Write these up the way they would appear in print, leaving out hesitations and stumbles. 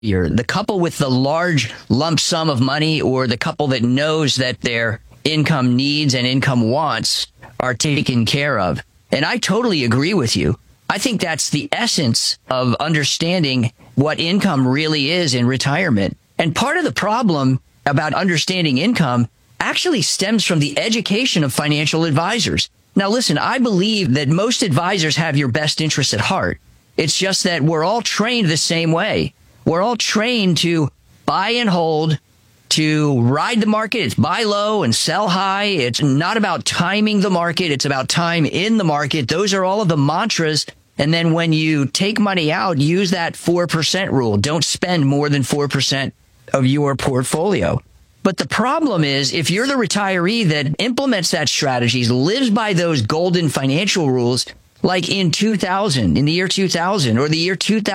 The couple with the large lump sum of money, or the couple that knows that their income needs and income wants are taken care of. And I totally agree with you. I think that's the essence of understanding what income really is in retirement. And part of the problem about understanding income actually stems from the education of financial advisors. Now, listen, I believe that most advisors have your best interests at heart. It's just that we're all trained the same way. We're all trained to buy and hold, to ride the market. It's buy low and sell high. It's not about timing the market. It's about time in the market. Those are all of the mantras. And then when you take money out, use that 4% rule. Don't spend more than 4% of your portfolio. But the problem is, if you're the retiree that implements that strategy, lives by those golden financial rules, like in the year 2000 or the year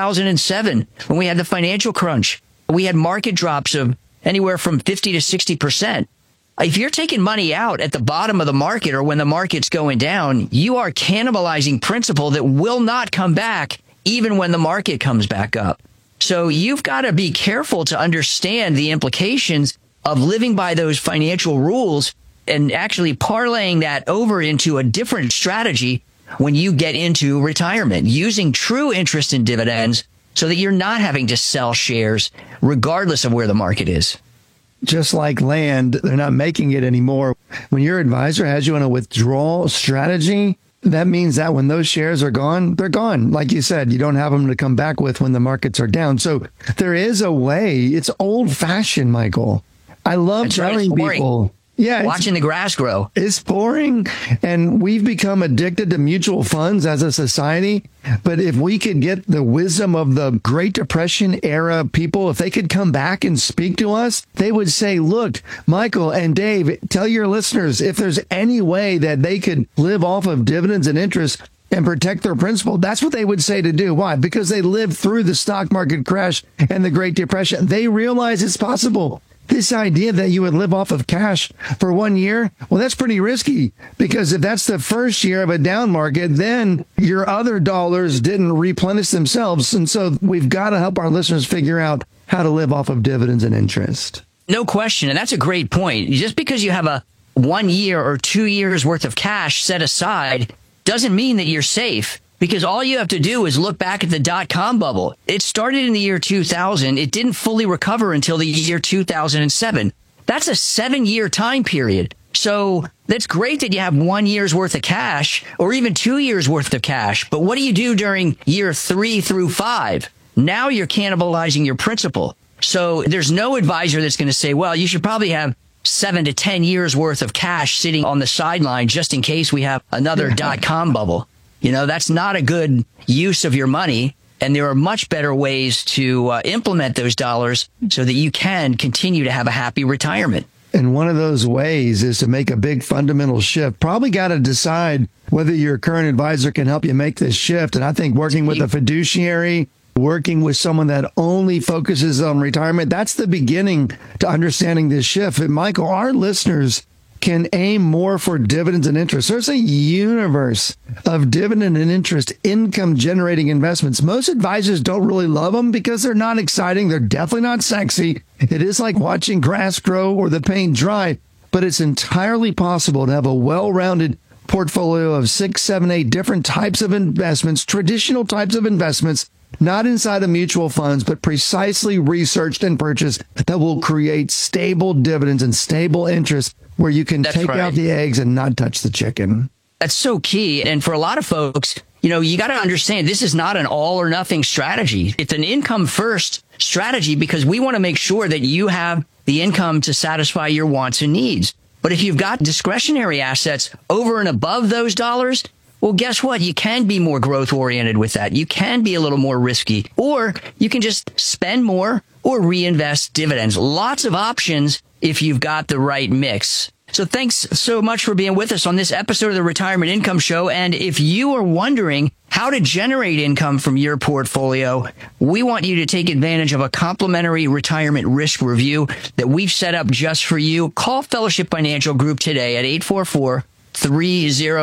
2007, when we had the financial crunch, we had market drops of anywhere from 50 to 60%. If you're taking money out at the bottom of the market or when the market's going down, you are cannibalizing principal that will not come back even when the market comes back up. So you've got to be careful to understand the implications of living by those financial rules and actually parlaying that over into a different strategy when you get into retirement, using true interest and dividends so that you're not having to sell shares regardless of where the market is. Just like land, they're not making it anymore. When your advisor has you on a withdrawal strategy, that means that when those shares are gone, they're gone. Like you said, you don't have them to come back with when the markets are down. So there is a way. It's old fashioned, Michael. I love telling people. Yeah, watching the grass grow. It's boring. And we've become addicted to mutual funds as a society. But if we could get the wisdom of the Great Depression era people, if they could come back and speak to us, they would say, look, Michael and Dave, tell your listeners if there's any way that they could live off of dividends and interest and protect their principal. That's what they would say to do. Why? Because they lived through the stock market crash and the Great Depression. They realize it's possible. This idea that you would live off of cash for 1 year, well, that's pretty risky, because if that's the first year of a down market, then your other dollars didn't replenish themselves. And so we've got to help our listeners figure out how to live off of dividends and interest. No question. And that's a great point. Just because you have a 1 year or 2 years worth of cash set aside doesn't mean that you're safe. Because all you have to do is look back at the dot-com bubble. It started in the year 2000. It didn't fully recover until the year 2007. That's a 7-year time period. So that's great that you have 1 year's worth of cash or even 2 years worth of cash. But what do you do during year 3 through 5? Now you're cannibalizing your principal. So there's no advisor that's going to say, well, you should probably have 7 to 10 years worth of cash sitting on the sideline just in case we have another dot-com bubble. You know, that's not a good use of your money. And there are much better ways to implement those dollars so that you can continue to have a happy retirement. And one of those ways is to make a big fundamental shift. Probably got to decide whether your current advisor can help you make this shift. And I think working with a fiduciary, working with someone that only focuses on retirement, that's the beginning to understanding this shift. And Michael, our listeners can aim more for dividends and interest. There's a universe of dividend and interest income generating investments. Most advisors don't really love them because they're not exciting. They're definitely not sexy. It is like watching grass grow or the paint dry, but it's entirely possible to have a well-rounded portfolio of 6, 7, 8 different types of investments, traditional types of investments, not inside of mutual funds, but precisely researched and purchased that will create stable dividends and stable interest where you can take out the eggs and not touch the chicken. That's so key. And for a lot of folks, you know, you got to understand this is not an all or nothing strategy. It's an income first strategy because we want to make sure that you have the income to satisfy your wants and needs. But if you've got discretionary assets over and above those dollars, well, guess what? You can be more growth oriented with that. You can be a little more risky, or you can just spend more or reinvest dividends. Lots of options if you've got the right mix. So thanks so much for being with us on this episode of the Retirement Income Show. And if you are wondering how to generate income from your portfolio, we want you to take advantage of a complimentary retirement risk review that we've set up just for you. Call Fellowship Financial Group today at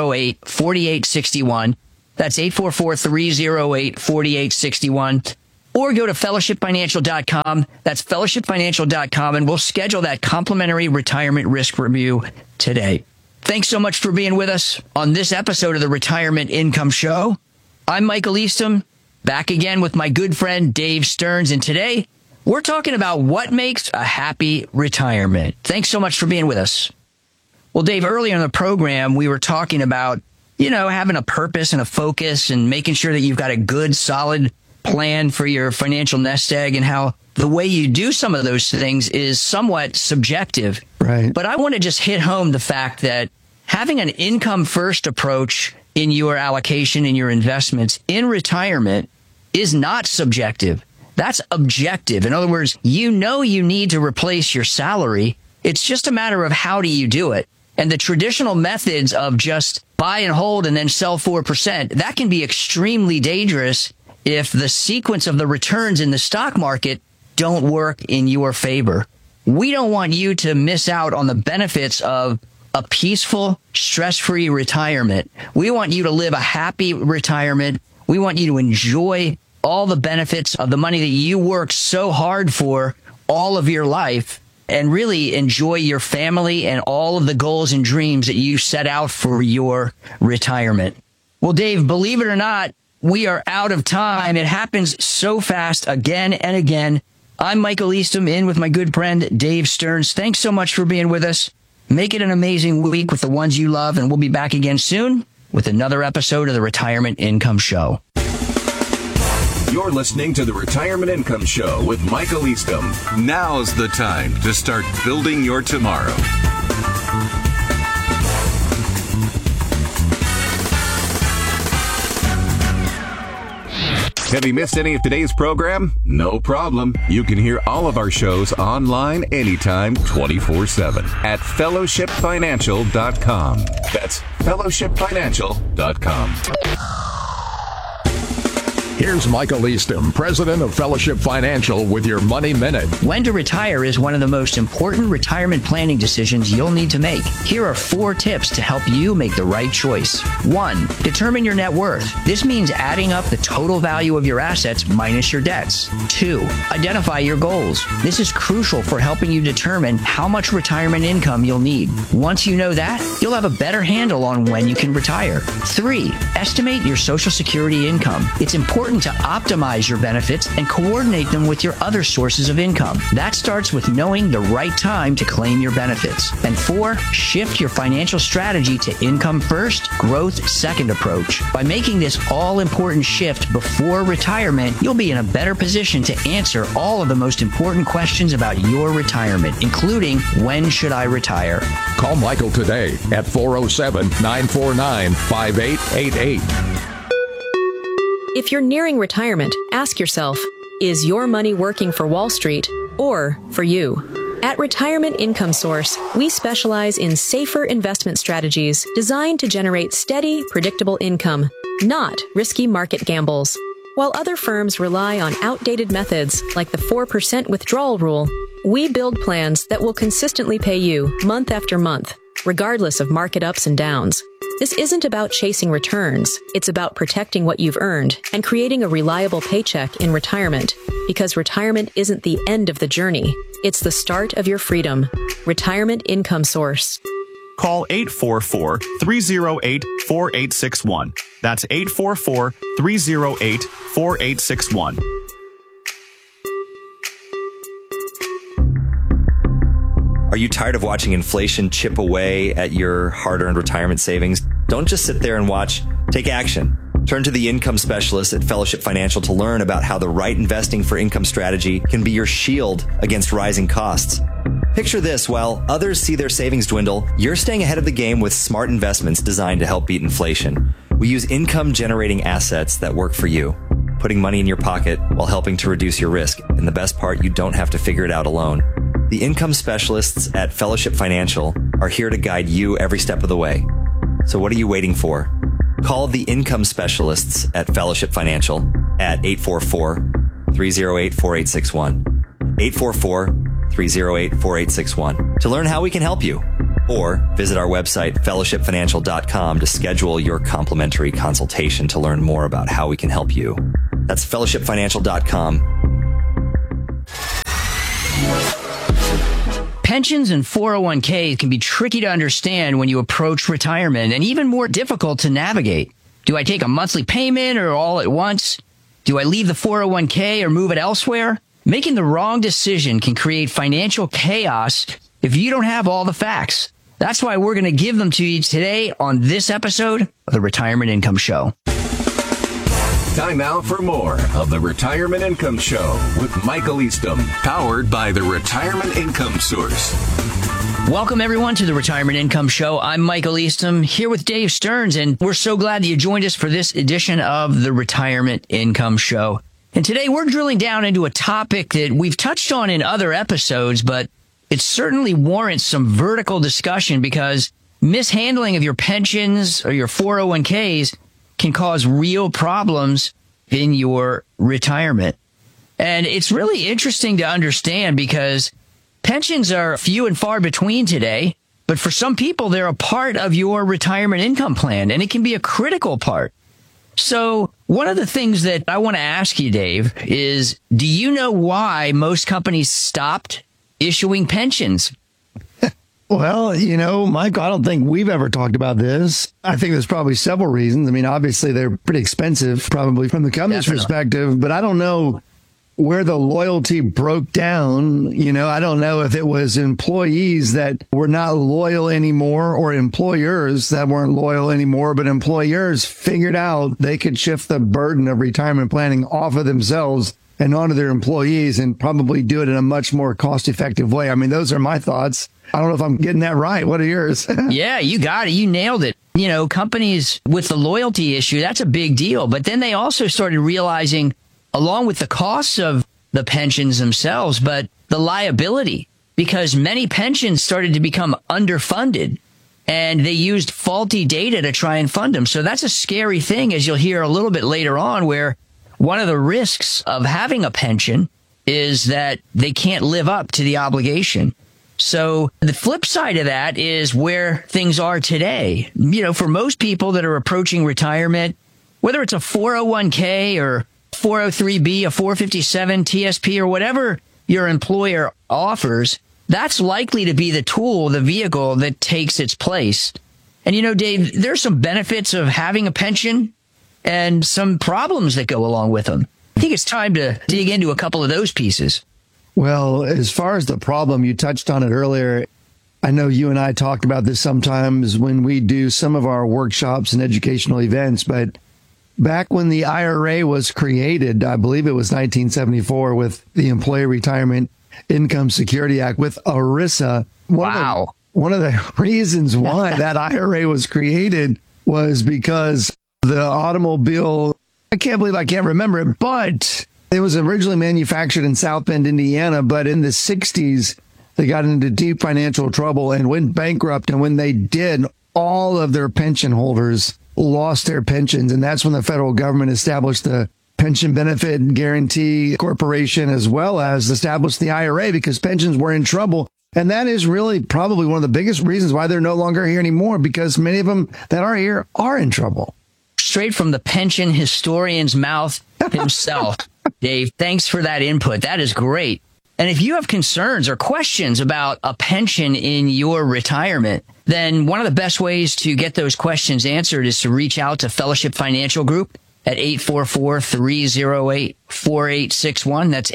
844-308-4861. That's 844-308-4861. or go to fellowshipfinancial.com. That's fellowshipfinancial.com, and we'll schedule that complimentary retirement risk review today. Thanks so much for being with us on this episode of the Retirement Income Show. I'm Michael Eastham, back again with my good friend Dave Stearns, and today we're talking about what makes a happy retirement. Thanks so much for being with us. Well, Dave, earlier in the program, we were talking about, having a purpose and a focus and making sure that you've got a good, solid plan for your financial nest egg, and how the way you do some of those things is somewhat subjective. Right. But I want to just hit home the fact that having an income first approach in your allocation and your investments in retirement is not subjective. That's objective. In other words, you need to replace your salary. It's just a matter of how do you do it. And the traditional methods of just buy and hold and then sell 4%, that can be extremely dangerous if the sequence of the returns in the stock market don't work in your favor. We don't want you to miss out on the benefits of a peaceful, stress-free retirement. We want you to live a happy retirement. We want you to enjoy all the benefits of the money that you work so hard for all of your life, and really enjoy your family and all of the goals and dreams that you set out for your retirement. Well, Dave, believe it or not, we are out of time. It happens so fast again and again. I'm Michael Eastham, in with my good friend Dave Stearns. Thanks so much for being with us. Make it an amazing week with the ones you love, and we'll be back again soon with another episode of the Retirement Income Show. You're listening to the Retirement Income Show with Michael Eastham. Now's the time to start building your tomorrow. Have you missed any of today's program? No problem. You can hear all of our shows online anytime, 24/7 at fellowshipfinancial.com. That's fellowshipfinancial.com. Here's Michael Eastham, president of Fellowship Financial, with your Money Minute. When to retire is one of the most important retirement planning decisions you'll need to make. Here are 4 tips to help you make the right choice. 1. Determine your net worth. This means adding up the total value of your assets minus your debts. 2. Identify your goals. This is crucial for helping you determine how much retirement income you'll need. Once you know that, you'll have a better handle on when you can retire. 3. Estimate your Social Security income. It's important to optimize your benefits and coordinate them with your other sources of income. That starts with knowing the right time to claim your benefits. And 4, shift your financial strategy to income first, growth second approach. By making this all-important shift before retirement, you'll be in a better position to answer all of the most important questions about your retirement, including when should I retire? Call Michael today at 407-949-5888. If you're nearing retirement, ask yourself, is your money working for Wall Street or for you? At Retirement Income Source, we specialize in safer investment strategies designed to generate steady, predictable income, not risky market gambles. While other firms rely on outdated methods like the 4% withdrawal rule, we build plans that will consistently pay you month after month, regardless of market ups and downs. This isn't about chasing returns. It's about protecting what you've earned and creating a reliable paycheck in retirement, because retirement isn't the end of the journey. It's the start of your freedom. Retirement Income Source. Call 844-308-4861. That's 844-308-4861. Are you tired of watching inflation chip away at your hard-earned retirement savings? Don't just sit there and watch. Take action. Turn to the income specialist at Fellowship Financial to learn about how the right investing for income strategy can be your shield against rising costs. Picture this: while others see their savings dwindle, you're staying ahead of the game with smart investments designed to help beat inflation. We use income-generating assets that work for you, putting money in your pocket while helping to reduce your risk. And the best part, you don't have to figure it out alone. The income specialists at Fellowship Financial are here to guide you every step of the way. So what are you waiting for? Call the income specialists at Fellowship Financial at 844-308-4861. 844-308-4861 to learn how we can help you. Or visit our website, fellowshipfinancial.com, to schedule your complimentary consultation to learn more about how we can help you. That's fellowshipfinancial.com. Pensions and 401ks can be tricky to understand when you approach retirement and even more difficult to navigate. Do I take a monthly payment or all at once? Do I leave the 401k or move it elsewhere? Making the wrong decision can create financial chaos if you don't have all the facts. That's why we're going to give them to you today on this episode of the Retirement Income Show. Time now for more of the Retirement Income Show with Michael Eastham, powered by the Retirement Income Source. Welcome, everyone, to the Retirement Income Show. I'm Michael Eastham here with Dave Stearns, and we're so glad that you joined us for this edition of the Retirement Income Show. And today we're drilling down into a topic that we've touched on in other episodes, but it certainly warrants some vertical discussion because mishandling of your pensions or your 401ks can cause real problems in your retirement. And it's really interesting to understand because pensions are few and far between today, but for some people, they're a part of your retirement income plan, and it can be a critical part. So one of the things that I want to ask you, Dave, is do you know why most companies stopped issuing pensions? Well, Mike, I don't think we've ever talked about this. I think there's probably several reasons. I mean, obviously, they're pretty expensive, probably from the company's perspective, but I don't know where the loyalty broke down. I don't know if it was employees that were not loyal anymore or employers that weren't loyal anymore, but employers figured out they could shift the burden of retirement planning off of themselves and onto their employees and probably do it in a much more cost-effective way. I mean, those are my thoughts. I don't know if I'm getting that right. What are yours? Yeah, you got it. You nailed it. Companies with the loyalty issue, that's a big deal. But then they also started realizing, along with the costs of the pensions themselves, but the liability, because many pensions started to become underfunded and they used faulty data to try and fund them. So that's a scary thing, as you'll hear a little bit later on, where one of the risks of having a pension is that they can't live up to the obligation. So the flip side of that is where things are today. For most people that are approaching retirement, whether it's a 401k or 403b, a 457 TSP, or whatever your employer offers, that's likely to be the tool, the vehicle that takes its place. And Dave, there's some benefits of having a pension and some problems that go along with them. I think it's time to dig into a couple of those pieces. Well, as far as the problem, you touched on it earlier. I know you and I talked about this sometimes when we do some of our workshops and educational events, but back when the IRA was created, I believe it was 1974 with the Employee Retirement Income Security Act with ERISA. One of the reasons why that IRA was created was because the automobile, I can't remember it, but it was originally manufactured in South Bend, Indiana, but in the 60s, they got into deep financial trouble and went bankrupt. And when they did, all of their pension holders lost their pensions. And that's when the federal government established the Pension Benefit and Guarantee Corporation, as well as established the IRA, because pensions were in trouble. And that is really probably one of the biggest reasons why they're no longer here anymore, because many of them that are here are in trouble. Straight from the pension historian's mouth himself. Dave, thanks for that input. That is great. And if you have concerns or questions about a pension in your retirement, then one of the best ways to get those questions answered is to reach out to Fellowship Financial Group at 844-308-4861. That's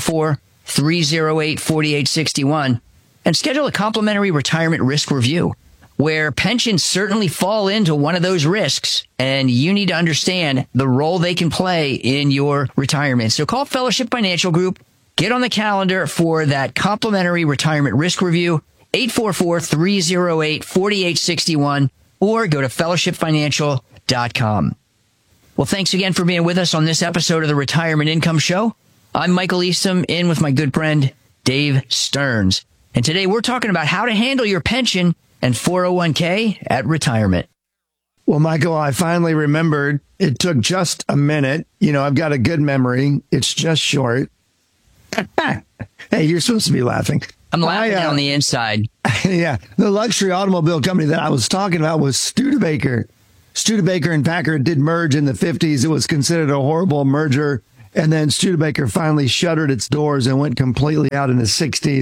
844-308-4861. And schedule a complimentary retirement risk review, where pensions certainly fall into one of those risks, and you need to understand the role they can play in your retirement. So call Fellowship Financial Group, get on the calendar for that complimentary retirement risk review, 844-308-4861, or go to fellowshipfinancial.com. Well, thanks again for being with us on this episode of the Retirement Income Show. I'm Michael Eastham, in with my good friend, Dave Stearns. And today we're talking about how to handle your pension and 401k at retirement. Well, Michael, I finally remembered. It took just a minute. I've got a good memory. It's just short. Hey, you're supposed to be laughing. I'm laughing on the inside. Yeah. The luxury automobile company that I was talking about was Studebaker. Studebaker and Packard did merge in the 50s. It was considered a horrible merger. And then Studebaker finally shuttered its doors and went completely out in the 60s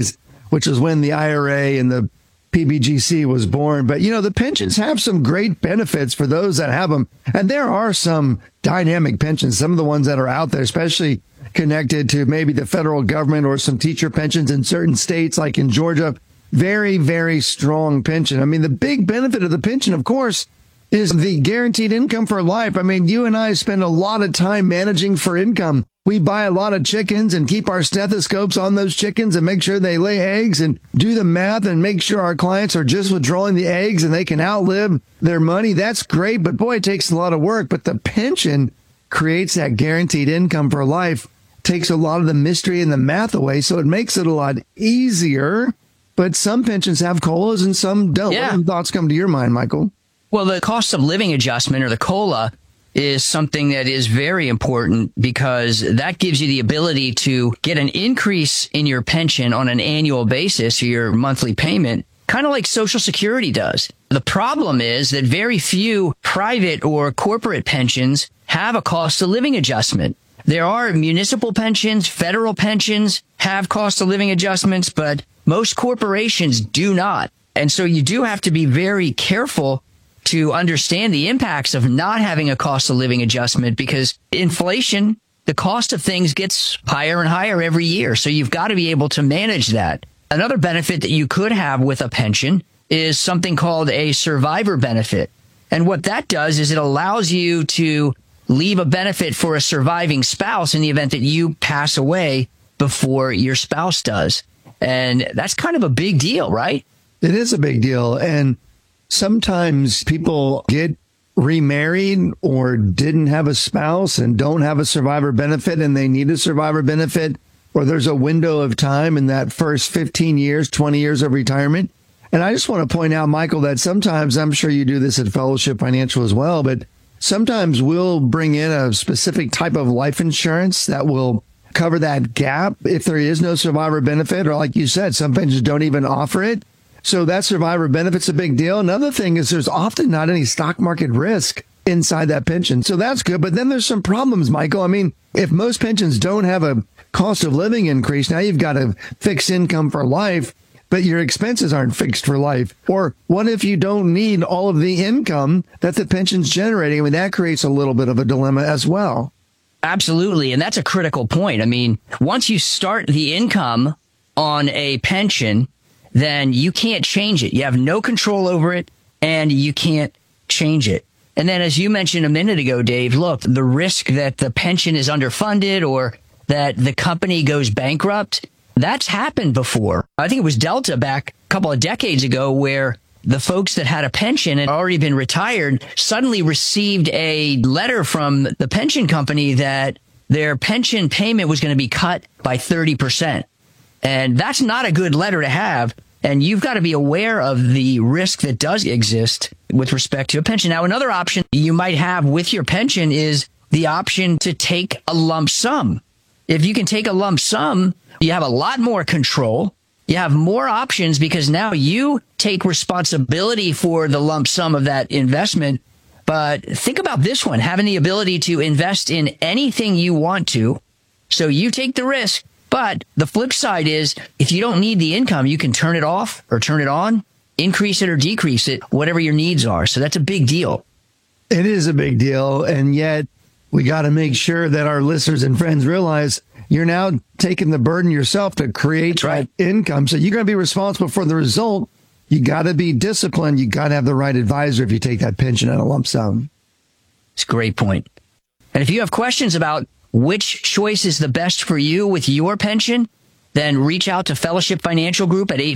which is when the IRA and the PBGC was born. But, the pensions have some great benefits for those that have them. And there are some dynamic pensions, some of the ones that are out there, especially connected to maybe the federal government or some teacher pensions in certain states, like in Georgia. Very, very strong pension. I mean, the big benefit of the pension, of course, is the guaranteed income for life. I mean, you and I spend a lot of time managing for income. We buy a lot of chickens and keep our stethoscopes on those chickens and make sure they lay eggs and do the math and make sure our clients are just withdrawing the eggs and they can outlive their money. That's great, but boy, it takes a lot of work. But the pension creates that guaranteed income for life, takes a lot of the mystery and the math away, so it makes it a lot easier. But some pensions have COLAs and some don't. Yeah. What thoughts come to your mind, Michael? Well, the cost of living adjustment, or the COLA, is something that is very important because that gives you the ability to get an increase in your pension on an annual basis, or your monthly payment, kind of like Social Security does. The problem is that very few private or corporate pensions have a cost of living adjustment. There are municipal pensions, federal pensions have cost of living adjustments, but most corporations do not. And so you do have to be very careful to understand the impacts of not having a cost of living adjustment, because inflation, the cost of things gets higher and higher every year. So you've got to be able to manage that. Another benefit that you could have with a pension is something called a survivor benefit. And what that does is it allows you to leave a benefit for a surviving spouse in the event that you pass away before your spouse does. And that's kind of a big deal, right? It is a big deal. And sometimes people get remarried or didn't have a spouse and don't have a survivor benefit, and they need a survivor benefit, or there's a window of time in that first 15 years, 20 years of retirement. And I just want to point out, Michael, that sometimes, I'm sure you do this at Fellowship Financial as well, but sometimes we'll bring in a specific type of life insurance that will cover that gap if there is no survivor benefit, or like you said, some pensions don't even offer it. So that survivor benefit's a big deal. Another thing is there's often not any stock market risk inside that pension. So that's good. But then there's some problems, Michael. I mean, if most pensions don't have a cost of living increase, now you've got a fixed income for life, but your expenses aren't fixed for life. Or what if you don't need all of the income that the pension's generating? I mean, that creates a little bit of a dilemma as well. Absolutely. And that's a critical point. I mean, once you start the income on a pension, then you can't change it. You have no control over it, and you can't change it. And then, as you mentioned a minute ago, Dave, look, the risk that the pension is underfunded or that the company goes bankrupt, that's happened before. I think it was Delta back a couple of decades ago, where the folks that had a pension and already been retired suddenly received a letter from the pension company that their pension payment was going to be cut by 30%. And that's not a good letter to have. And you've got to be aware of the risk that does exist with respect to a pension. Now, another option you might have with your pension is the option to take a lump sum. If you can take a lump sum, you have a lot more control. You have more options because now you take responsibility for the lump sum of that investment. But think about this one, having the ability to invest in anything you want to. So you take the risk. But the flip side is, if you don't need the income, you can turn it off or turn it on, increase it or decrease it, whatever your needs are. So that's a big deal. It is a big deal. And yet we got to make sure that our listeners and friends realize you're now taking the burden yourself to create that income. So you're going to be responsible for the result. You got to be disciplined. You got to have the right advisor if you take that pension in a lump sum. It's a great point. And if you have questions about which choice is the best for you with your pension, then reach out to Fellowship Financial Group at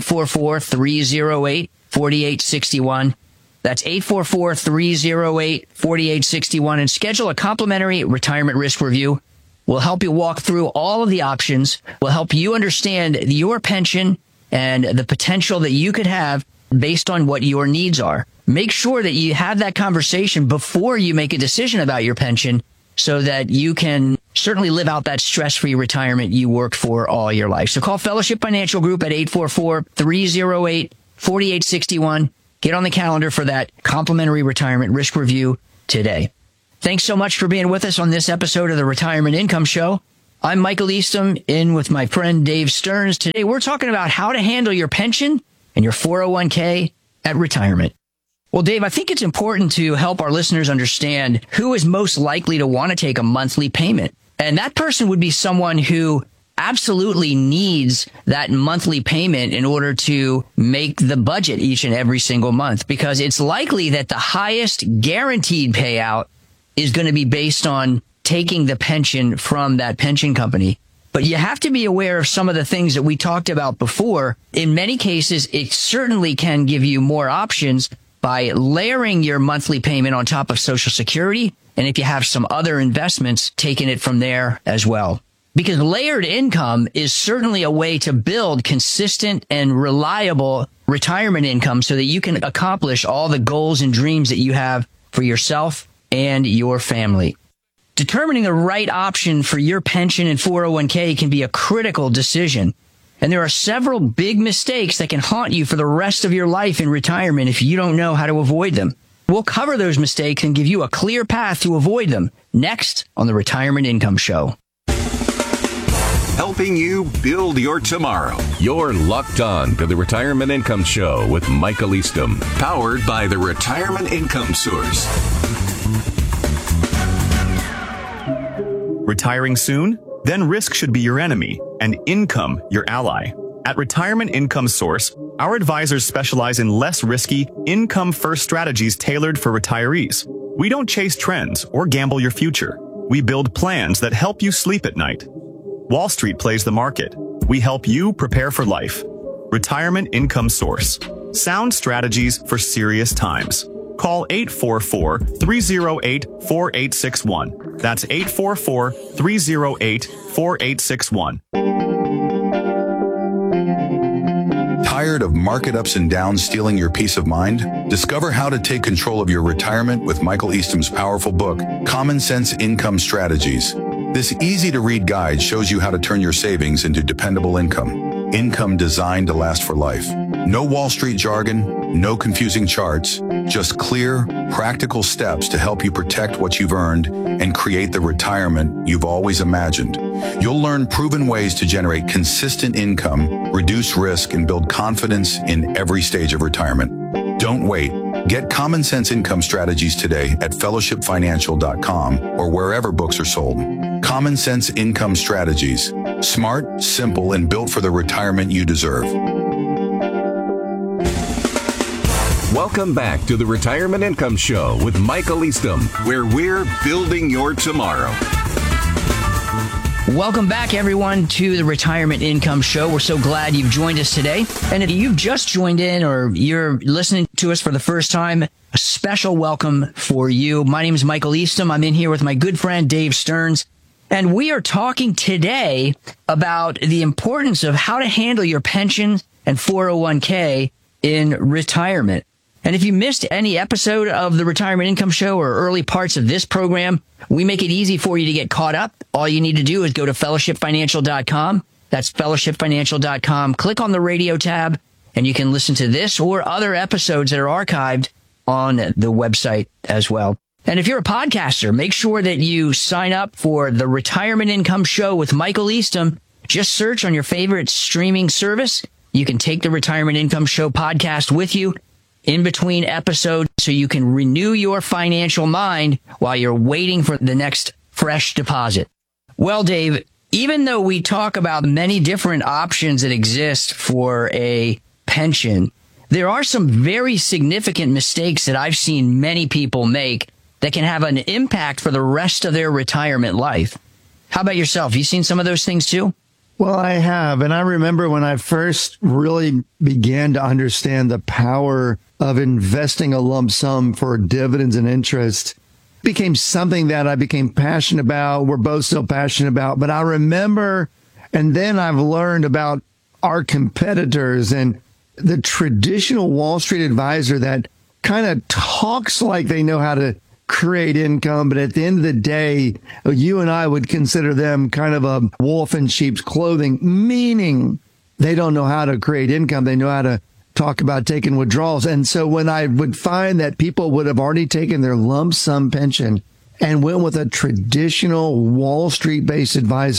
844-308-4861. That's 844-308-4861, and schedule a complimentary retirement risk review. We'll help you walk through all of the options. We'll help you understand your pension and the potential that you could have based on what your needs are. Make sure that you have that conversation before you make a decision about your pension, so that you can certainly live out that stress-free retirement you worked for all your life. So call Fellowship Financial Group at 844-308-4861. Get on the calendar for that complimentary retirement risk review today. Thanks so much for being with us on this episode of the Retirement Income Show. I'm Michael Eastham, in with my friend Dave Stearns. Today, we're talking about how to handle your pension and your 401k at retirement. Well, Dave, I think it's important to help our listeners understand who is most likely to want to take a monthly payment. And that person would be someone who absolutely needs that monthly payment in order to make the budget each and every single month, because it's likely that the highest guaranteed payout is going to be based on taking the pension from that pension company. But you have to be aware of some of the things that we talked about before. In many cases, it certainly can give you more options by layering your monthly payment on top of Social Security. And if you have some other investments, taking it from there as well. Because layered income is certainly a way to build consistent and reliable retirement income so that you can accomplish all the goals and dreams that you have for yourself and your family. Determining the right option for your pension and 401k can be a critical decision. And there are several big mistakes that can haunt you for the rest of your life in retirement if you don't know how to avoid them. We'll cover those mistakes and give you a clear path to avoid them next on the Retirement Income Show. Helping you build your tomorrow. You're locked on to the Retirement Income Show with Michael Eastham, powered by the Retirement Income Source. Retiring soon? Then risk should be your enemy and income your ally. At Retirement Income Source, our advisors specialize in less risky, income-first strategies tailored for retirees. We don't chase trends or gamble your future. We build plans that help you sleep at night. Wall Street plays the market. We help you prepare for life. Retirement Income Source. Sound strategies for serious times. Call 844-308-4861. That's 844-308-4861. Tired of market ups and downs stealing your peace of mind? Discover how to take control of your retirement with Michael Eastham's powerful book, Common Sense Income Strategies. This easy-to-read guide shows you how to turn your savings into dependable income designed to last for life. No Wall Street jargon, no confusing charts, just clear, practical steps to help you protect what you've earned and create the retirement you've always imagined. You'll learn proven ways to generate consistent income, reduce risk, and build confidence in every stage of retirement. Don't wait. Get Common Sense Income Strategies today at fellowshipfinancial.com or wherever books are sold. Common Sense Income Strategies. Smart, simple, and built for the retirement you deserve. Welcome back to the Retirement Income Show with Michael Eastham, where we're building your tomorrow. Welcome back, everyone, to the Retirement Income Show. We're so glad you've joined us today. And if you've just joined in or you're listening to us for the first time, a special welcome for you. My name is Michael Eastham. I'm in here with my good friend Dave Stearns. And we are talking today about the importance of how to handle your pension and 401k in retirement. And if you missed any episode of the Retirement Income Show or early parts of this program, we make it easy for you to get caught up. All you need to do is go to fellowshipfinancial.com. That's fellowshipfinancial.com. Click on the radio tab, and you can listen to this or other episodes that are archived on the website as well. And if you're a podcaster, make sure that you sign up for the Retirement Income Show with Michael Eastham. Just search on your favorite streaming service. You can take the Retirement Income Show podcast with you in between episodes so you can renew your financial mind while you're waiting for the next fresh deposit. Well, Dave, even though we talk about many different options that exist for a pension, there are some very significant mistakes that I've seen many people make that can have an impact for the rest of their retirement life. How about yourself? You seen some of those things too? Well, I have. And I remember when I first really began to understand the power of investing a lump sum for dividends and interest, became something that I became passionate about. We're both still passionate about. But I remember, and then I've learned about our competitors and the traditional Wall Street advisor that kind of talks like they know how to create income, but at the end of the day, you and I would consider them kind of a wolf in sheep's clothing, meaning they don't know how to create income. They know how to talk about taking withdrawals. And so when I would find that people would have already taken their lump sum pension and went with a traditional Wall Street based advisor,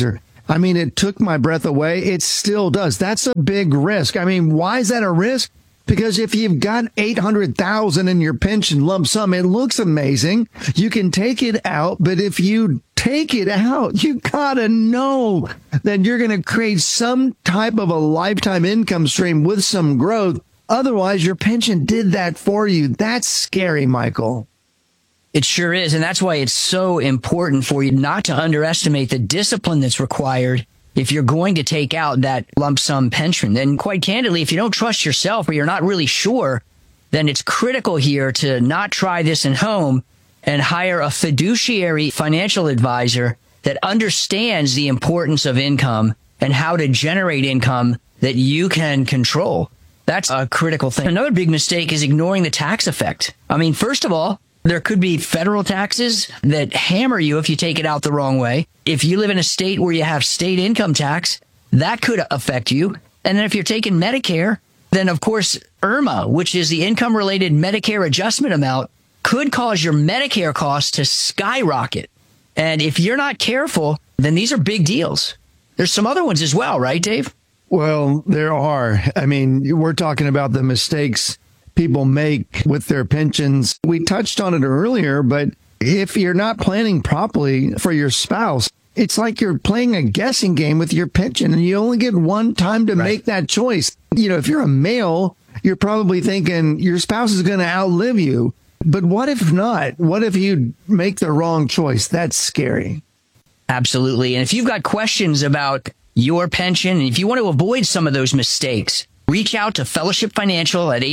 I mean, it took my breath away. It still does. That's a big risk. I mean, why is that a risk? Because if you've got $800,000 in your pension lump sum, it looks amazing. You can take it out, but if you take it out, you gotta know that you're going to create some type of a lifetime income stream with some growth. Otherwise, your pension did that for you. That's scary, Michael. It sure is. And that's why it's so important for you not to underestimate the discipline that's required if you're going to take out that lump sum pension. Then quite candidly, if you don't trust yourself or you're not really sure, then it's critical here to not try this at home and hire a fiduciary financial advisor that understands the importance of income and how to generate income that you can control. That's a critical thing. Another big mistake is ignoring the tax effect. I mean, first of all, there could be federal taxes that hammer you if you take it out the wrong way. If you live in a state where you have state income tax, that could affect you. And then if you're taking Medicare, then of course, IRMAA, which is the income-related Medicare adjustment amount, could cause your Medicare costs to skyrocket. And if you're not careful, then these are big deals. There's some other ones as well, right, Dave? Well, there are. I mean, we're talking about the mistakes people make with their pensions. We touched on it earlier, but if you're not planning properly for your spouse, it's like you're playing a guessing game with your pension and you only get one time to make that choice. You know, if you're a male, you're probably thinking your spouse is going to outlive you. But what if not? What if you make the wrong choice? That's scary. Absolutely. And if you've got questions about your pension, and if you want to avoid some of those mistakes, reach out to Fellowship Financial at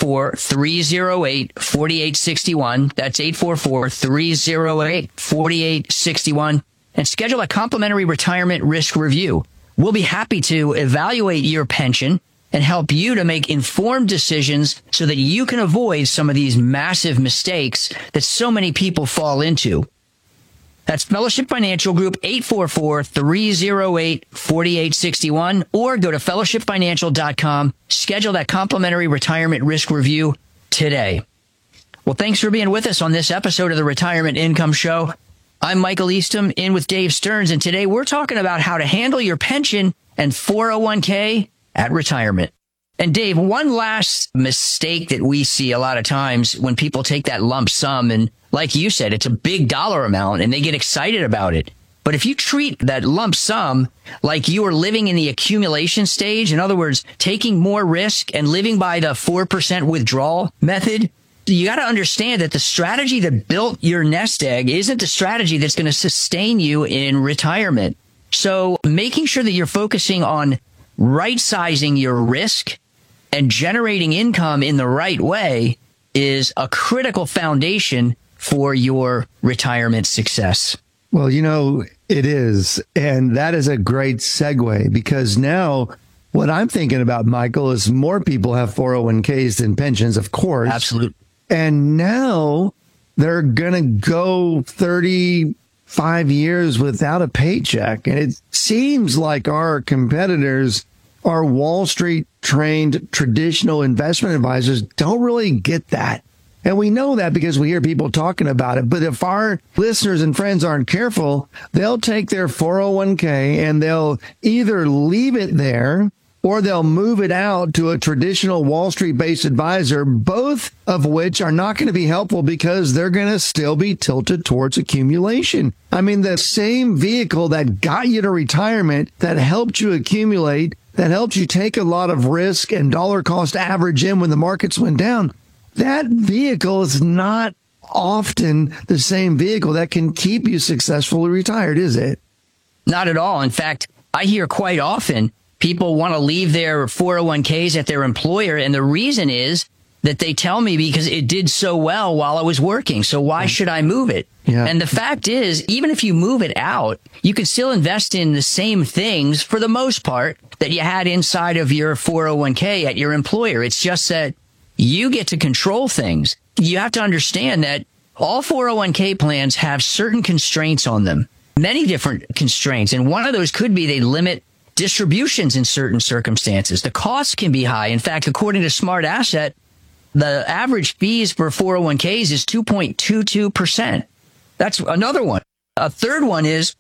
844-308-4861. That's 844-308-4861. And schedule a complimentary retirement risk review. We'll be happy to evaluate your pension and help you to make informed decisions so that you can avoid some of these massive mistakes that so many people fall into. That's Fellowship Financial Group, 844-308-4861, or go to fellowshipfinancial.com. Schedule that complimentary retirement risk review today. Well, thanks for being with us on this episode of the Retirement Income Show. I'm Michael Eastham, in with Dave Stearns, and today we're talking about how to handle your pension and 401k at retirement. And Dave, one last mistake that we see a lot of times when people take that lump sum, and like you said, it's a big dollar amount and they get excited about it. But if you treat that lump sum like you are living in the accumulation stage, in other words, taking more risk and living by the 4% withdrawal method, you got to understand that the strategy that built your nest egg isn't the strategy that's going to sustain you in retirement. So making sure that you're focusing on right-sizing your risk and generating income in the right way is a critical foundation for your retirement success. Well, you know, it is. And that is a great segue, because now what I'm thinking about, Michael, is more people have 401ks than pensions, of course. Absolutely. And now they're going to go 35 years without a paycheck. And it seems like our competitors, our Wall Street trained traditional investment advisors, don't really get that. And we know that because we hear people talking about it. But if our listeners and friends aren't careful, they'll take their 401k and they'll either leave it there or they'll move it out to a traditional Wall Street-based advisor, both of which are not going to be helpful because they're going to still be tilted towards accumulation. I mean, the same vehicle that got you to retirement, that helped you accumulate, that helped you take a lot of risk and dollar cost average in when the markets went down, that vehicle is not often the same vehicle that can keep you successfully retired, is it? Not at all. In fact, I hear quite often people want to leave their 401ks at their employer, and the reason is that they tell me because it did so well while I was working, so why should I move it? Yeah. And the fact is, even if you move it out, you can still invest in the same things for the most part that you had inside of your 401k at your employer. It's just that you get to control things. You have to understand that all 401k plans have certain constraints on them, many different constraints. And one of those could be they limit distributions in certain circumstances. The costs can be high. In fact, according to Smart Asset, the average fees for 401ks is 2.22%. That's another one. A third one is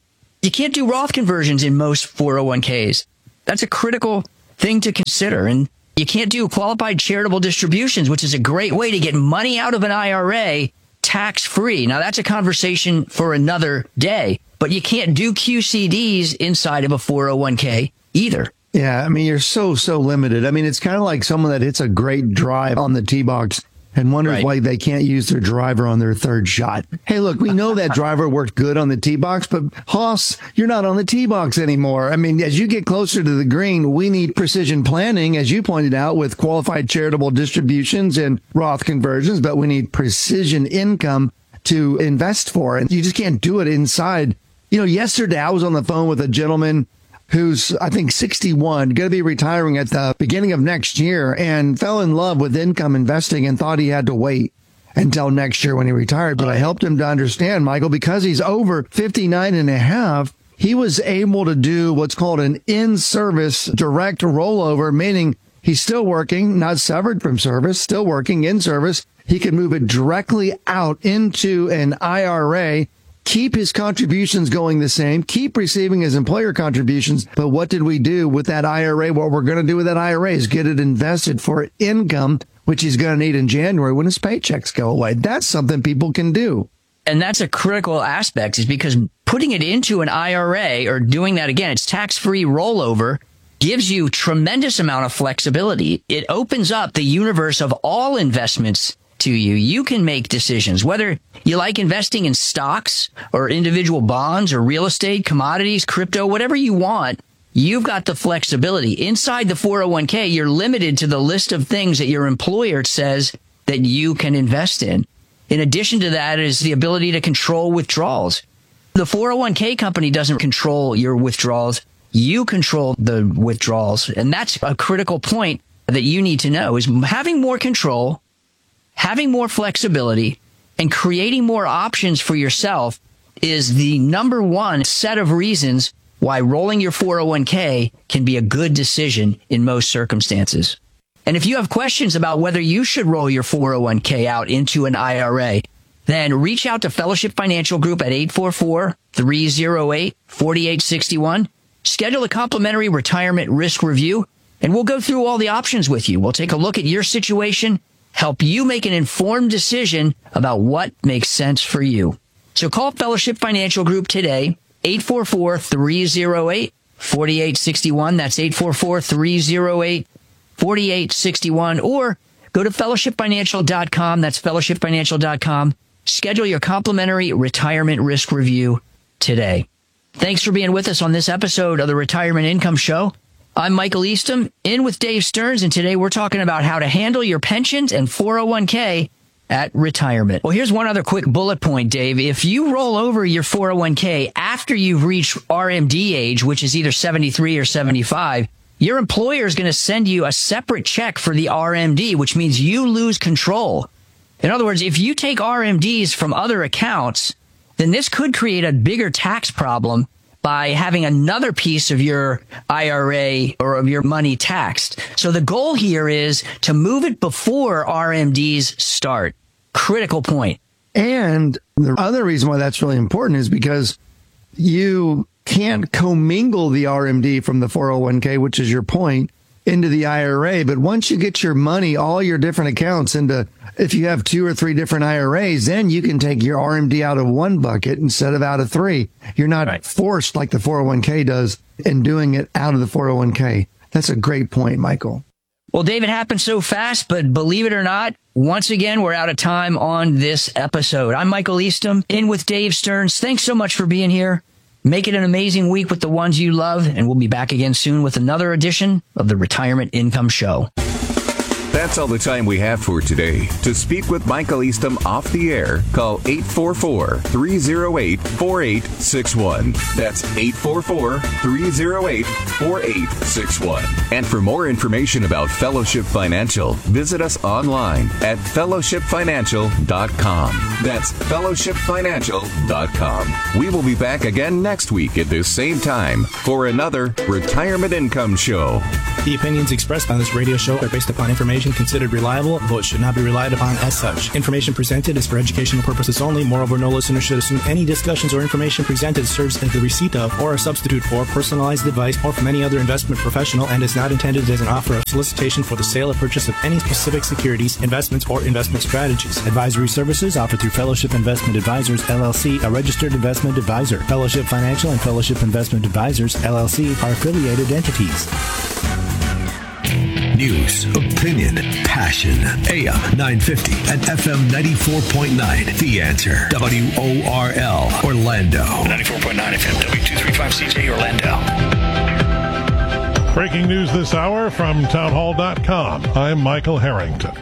You can't do Roth conversions in most 401ks. That's a critical thing to consider. And you can't do qualified charitable distributions, which is a great way to get money out of an IRA tax-free. Now, that's a conversation for another day, but you can't do QCDs inside of a 401k either. Yeah, I mean, you're so limited. I mean, it's kind of like someone that hits a great drive on the tee box and wonders why they can't use their driver on their third shot. Hey, look, we know that driver worked good on the tee box, but Hoss, you're not on the tee box anymore. I mean, as you get closer to the green, we need precision planning, as you pointed out, with qualified charitable distributions and Roth conversions, but we need precision income to invest for. And you just can't do it inside. You know, yesterday I was on the phone with a gentleman who's, I think, 61, going to be retiring at the beginning of next year, and fell in love with income investing and thought he had to wait until next year when he retired. But I helped him to understand, Michael, because he's over 59 and a half, he was able to do what's called an in-service direct rollover, meaning he's still working, not severed from service, still working in service. He can move it directly out into an IRA, keep his contributions going the same, keep receiving his employer contributions. But what did we do with that IRA? What we're going to do with that IRA is get it invested for income, which he's going to need in January when his paychecks go away. That's something people can do. And that's a critical aspect, is because putting it into an IRA, or doing that again, it's tax-free rollover, gives you tremendous amount of flexibility. It opens up the universe of all investments to you. You can make decisions, whether you like investing in stocks or individual bonds or real estate, commodities, crypto, whatever you want. You've got the flexibility. Inside the 401k, you're limited to the list of things that your employer says that you can invest in. In addition to that is the ability to control withdrawals. The 401k company doesn't control your withdrawals. You control the withdrawals. And that's a critical point that you need to know, is having more control, having more flexibility, and creating more options for yourself is the number one set of reasons why rolling your 401k can be a good decision in most circumstances. And if you have questions about whether you should roll your 401k out into an IRA, then reach out to Fellowship Financial Group at 844-308-4861. Schedule a complimentary retirement risk review, and we'll go through all the options with you. We'll take a look at your situation, help you make an informed decision about what makes sense for you. So call Fellowship Financial Group today, 844-308-4861. That's 844-308-4861. Or go to fellowshipfinancial.com. That's fellowshipfinancial.com. Schedule your complimentary retirement risk review today. Thanks for being with us on this episode of the Retirement Income Show. I'm Michael Eastham, in with Dave Stearns, and today we're talking about how to handle your pensions and 401k at retirement. Well, here's one other quick bullet point, Dave. If you roll over your 401k after you've reached RMD age, which is either 73 or 75, your employer is going to send you a separate check for the RMD, which means you lose control. In other words, if you take RMDs from other accounts, then this could create a bigger tax problem by having another piece of your IRA or of your money taxed. So the goal here is to move it before RMDs start. Critical point. And the other reason why that's really important is because you can't commingle the RMD from the 401k, which is your point, into the IRA. But once you get your money, all your different accounts into, if you have 2 or 3 different IRAs, then you can take your RMD out of one bucket instead of out of 3. You're not forced like the 401k does in doing it out of the 401k. That's a great point, Michael. Well, Dave, it happened so fast, but believe it or not, once again, we're out of time on this episode. I'm Michael Eastham, in with Dave Stearns. Thanks so much for being here. Make it an amazing week with the ones you love, and we'll be back again soon with another edition of the Retirement Income Show. That's all the time we have for today. To speak with Michael Eastham off the air, call 844-308-4861. That's 844-308-4861. And for more information about Fellowship Financial, visit us online at fellowshipfinancial.com. That's fellowshipfinancial.com. We will be back again next week at this same time for another Retirement Income Show. The opinions expressed on this radio show are based upon information information considered reliable, though it should not be relied upon as such. Information presented is for educational purposes only. Moreover, no listener should assume any discussions or information presented serves as the receipt of or a substitute for personalized advice or from any other investment professional and is not intended as an offer of solicitation for the sale or purchase of any specific securities, investments, or investment strategies. Advisory services offered through Fellowship Investment Advisors, LLC, a registered investment advisor. Fellowship Financial and Fellowship Investment Advisors, LLC, are affiliated entities. News, opinion, passion. AM 950 and FM 94.9. The Answer. WORL, Orlando. 94.9 FM, W235CJ, Orlando. Breaking news this hour from townhall.com. I'm Michael Harrington.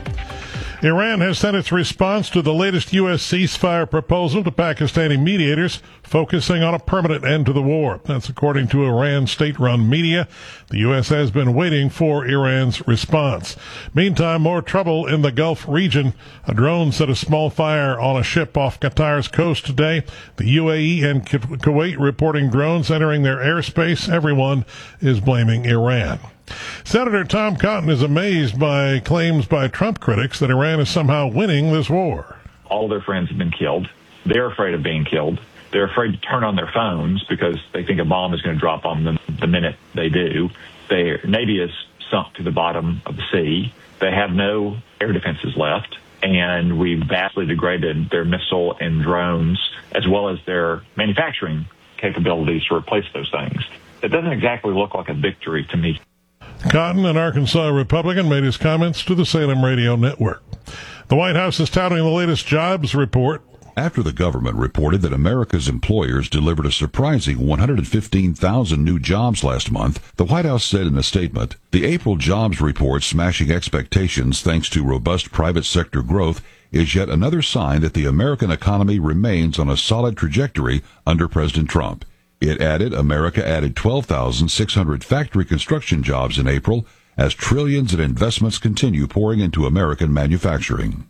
Iran has sent its response to the latest U.S. ceasefire proposal to Pakistani mediators, focusing on a permanent end to the war. That's according to Iran state-run media. The U.S. has been waiting for Iran's response. Meantime, more trouble in the Gulf region. A drone set a small fire on a ship off Qatar's coast today. The UAE and Kuwait reporting drones entering their airspace. Everyone is blaming Iran. Senator Tom Cotton is amazed by claims by Trump critics that Iran is somehow winning this war. All their friends have been killed. They're afraid of being killed. They're afraid to turn on their phones because they think a bomb is going to drop on them the minute they do. Their Navy is sunk to the bottom of the sea. They have no air defenses left, and we've vastly degraded their missile and drones, as well as their manufacturing capabilities to replace those things. It doesn't exactly look like a victory to me. Cotton, an Arkansas Republican, made his comments to the Salem Radio Network. The White House is touting the latest jobs report. After the government reported that America's employers delivered a surprising 115,000 new jobs last month, the White House said in a statement, the April jobs report smashing expectations thanks to robust private sector growth is yet another sign that the American economy remains on a solid trajectory under President Trump. It added America added 12,600 factory construction jobs in April as trillions in investments continue pouring into American manufacturing.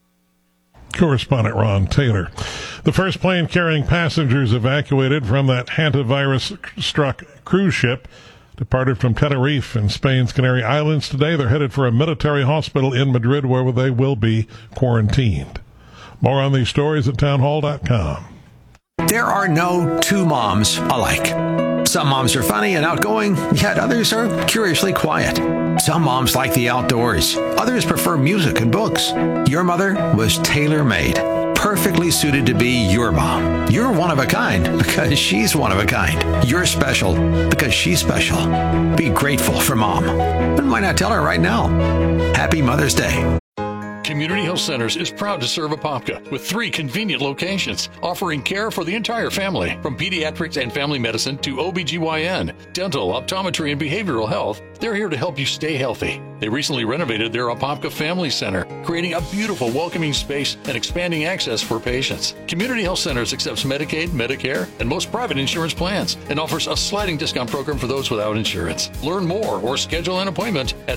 Correspondent Ron Taylor. The first plane carrying passengers evacuated from that hantavirus-struck cruise ship departed from Tenerife in Spain's Canary Islands today. They're headed for a military hospital in Madrid where they will be quarantined. More on these stories at townhall.com. There are no two moms alike. Some moms are funny and outgoing, yet others are curiously quiet. Some moms like the outdoors. Others prefer music and books. Your mother was tailor-made, perfectly suited to be your mom. You're one of a kind because she's one of a kind. You're special because she's special. Be grateful for mom. And why not tell her right now? Happy Mother's Day. Community Health Centers is proud to serve Apopka with 3 convenient locations, offering care for the entire family, from pediatrics and family medicine to OBGYN, dental, optometry, and behavioral health. They're here to help you stay healthy. They recently renovated their Apopka Family Center, creating a beautiful, welcoming space and expanding access for patients. Community Health Centers accepts Medicaid, Medicare, and most private insurance plans, and offers a sliding discount program for those without insurance. Learn more or schedule an appointment at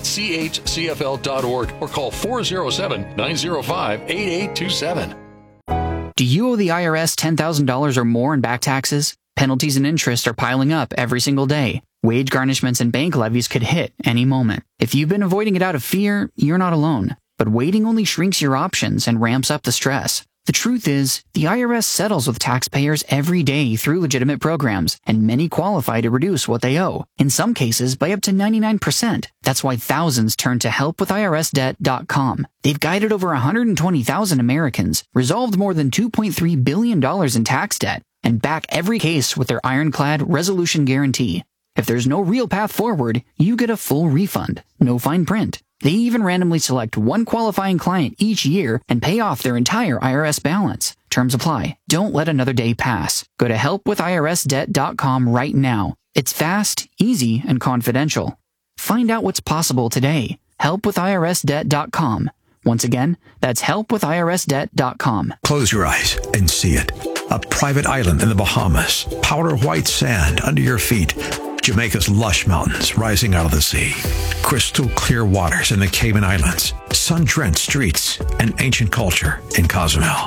chcfl.org or call 407-905-8827. Do you owe the IRS $10,000 or more in back taxes? Penalties and interest are piling up every single day. Wage garnishments and bank levies could hit any moment. If you've been avoiding it out of fear, you're not alone. But waiting only shrinks your options and ramps up the stress. The truth is, the IRS settles with taxpayers every day through legitimate programs, and many qualify to reduce what they owe, in some cases by up to 99%. That's why thousands turn to helpwithirsdebt.com. They've guided over 120,000 Americans, resolved more than $2.3 billion in tax debt, and back every case with their ironclad resolution guarantee. If there's no real path forward, you get a full refund, no fine print. They even randomly select one qualifying client each year and pay off their entire IRS balance. Terms apply. Don't let another day pass. Go to helpwithirsdebt.com right now. It's fast, easy, and confidential. Find out what's possible today. Helpwithirsdebt.com. Once again, that's helpwithirsdebt.com. Close your eyes and see it. A private island in the Bahamas. Powder white sand under your feet. Jamaica's lush mountains rising out of the sea. Crystal clear waters in the Cayman Islands. Sun-drenched streets and ancient culture in Cozumel.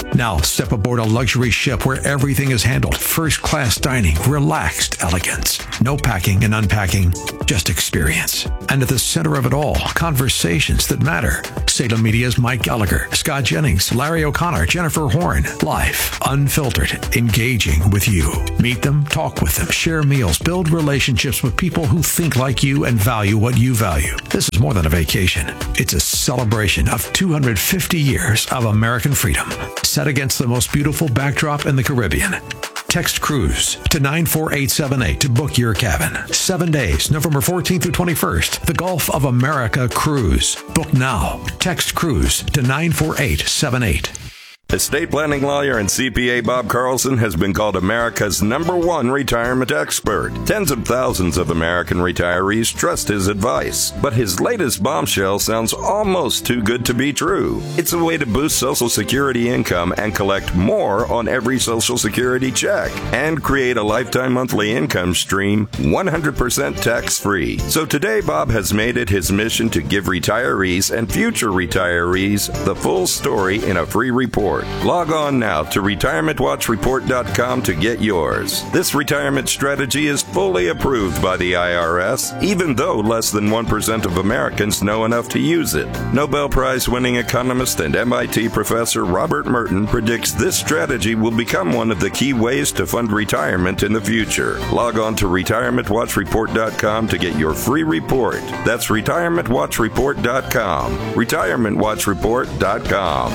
Now step aboard a luxury ship where everything is handled. First-class dining, relaxed elegance. No packing and unpacking, just experience. And at the center of it all, conversations that matter. Salem Media's Mike Gallagher, Scott Jennings, Larry O'Connor, Jennifer Horn. Life, unfiltered, engaging with you. Meet them, talk with them, share meals, build relationships with people who think like you and value what you value. This is more than a vacation. It's a celebration of 250 years of American freedom, set against the most beautiful backdrop in the Caribbean. Text Cruise to 94878 to book your cabin. 7 days, November 14th through 21st. The Gulf of America Cruise. Book now. Text Cruise to 94878. Estate planning lawyer and CPA Bob Carlson has been called America's #1 retirement expert. Tens of thousands of American retirees trust his advice. But his latest bombshell sounds almost too good to be true. It's a way to boost Social Security income and collect more on every Social Security check and create a lifetime monthly income stream 100% tax-free. So today, Bob has made it his mission to give retirees and future retirees the full story in a free report. Log on now to retirementwatchreport.com to get yours. This retirement strategy is fully approved by the IRS, even though less than 1% of Americans know enough to use it. Nobel Prize-winning economist and MIT professor Robert Merton predicts this strategy will become one of the key ways to fund retirement in the future. Log on to retirementwatchreport.com to get your free report. That's retirementwatchreport.com. retirementwatchreport.com.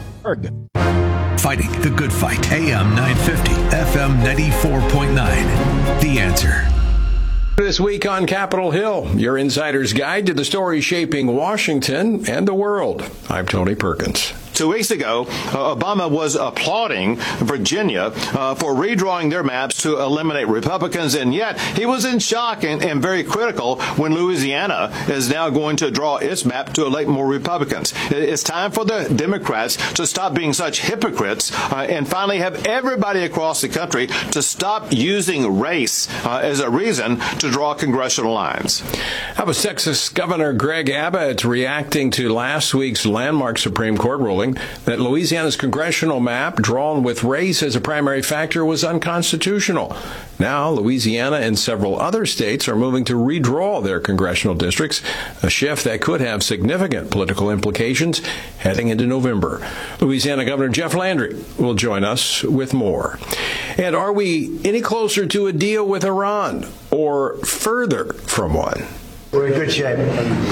Fighting the good fight. AM 950, FM 94.9. The Answer. This week on Capitol Hill, your insider's guide to the stories shaping Washington and the world. I'm Tony Perkins. 2 weeks ago, Obama was applauding Virginia for redrawing their maps to eliminate Republicans, and yet he was in shock and very critical when Louisiana is now going to draw its map to elect more Republicans. It's time for the Democrats to stop being such hypocrites and finally have everybody across the country to stop using race as a reason to draw congressional lines. How was Texas Governor Greg Abbott reacting to last week's landmark Supreme Court ruling that Louisiana's congressional map, drawn with race as a primary factor, was unconstitutional? Now, Louisiana and several other states are moving to redraw their congressional districts, a shift that could have significant political implications heading into November. Louisiana Governor Jeff Landry will join us with more. And are we any closer to a deal with Iran or further from one? We're in good shape.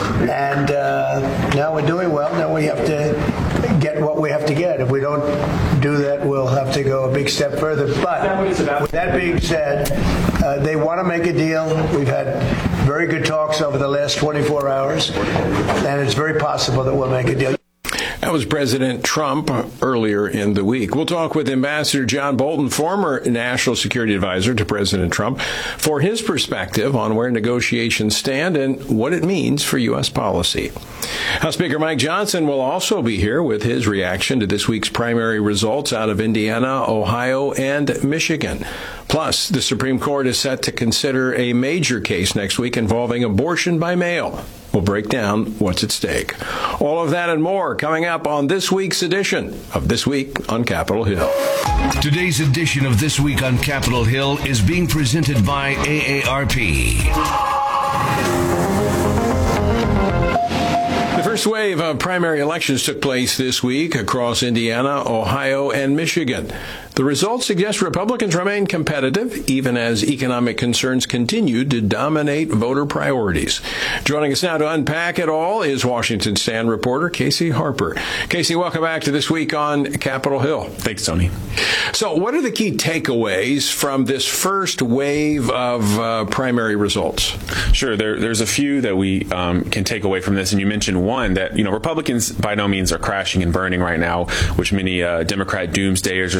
And now we're doing well. Now we have to get what we have to get. If we don't do that, we'll have to go a big step further. But with that being said, they want to make a deal. We've had very good talks over the last 24 hours, and it's very possible that we'll make a deal. That was President Trump earlier in the week. We'll talk with Ambassador John Bolton, former National Security Advisor to President Trump, for his perspective on where negotiations stand and what it means for U.S. policy. House Speaker Mike Johnson will also be here with his reaction to this week's primary results out of Indiana, Ohio, and Michigan. Plus, the Supreme Court is set to consider a major case next week involving abortion by mail. We'll break down what's at stake. All of that and more coming up on this week's edition of This Week on Capitol Hill. Today's edition of This Week on Capitol Hill is being presented by AARP. The first wave of primary elections took place this week across Indiana, Ohio, and Michigan. The results suggest Republicans remain competitive, even as economic concerns continue to dominate voter priorities. Joining us now to unpack it all is Washington Stand reporter Casey Harper. Casey, welcome back to This Week on Capitol Hill. Thanks, Tony. So what are the key takeaways from this first wave of primary results? Sure. There's a few that we can take away from this, and you mentioned one that, Republicans by no means are crashing and burning right now, which many Democrat doomsdayers are saying.